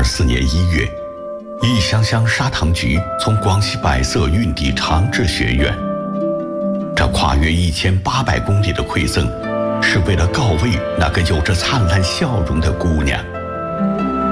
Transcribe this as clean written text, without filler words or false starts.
1924年1月，一箱箱砂糖橘从广西百色运抵长治学院。这跨越1800公里的馈赠，是为了告慰那个有着灿烂笑容的姑娘。